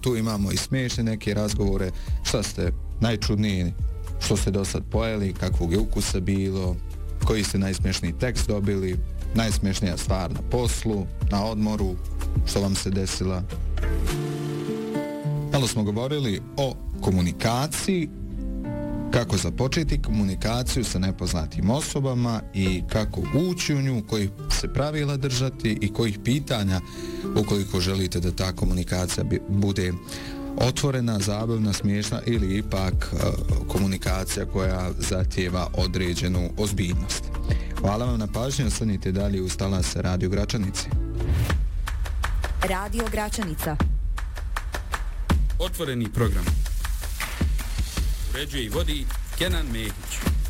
tu imamo i smiješne neke razgovore, šta ste najčudniji, što ste do sad pojeli, kakvog je ukusa bilo, koji ste najsmješniji tekst dobili, najsmješnija stvar na poslu, na odmoru, što vam se desila. Malo smo govorili o komunikaciji, kako započeti komunikaciju sa nepoznatim osobama i kako ući u nju, kojih se pravila držati i kojih pitanja, ukoliko želite da ta komunikacija bude otvorena, zabavna, smiješna ili ipak komunikacija koja zahtijeva određenu ozbiljnost. Hvala vam na pažnju, ostanite dalje uz talas Radio Gračanice. Radio Gračanica. Otvoreni program. Uređuje i vodi Kenan Mehić.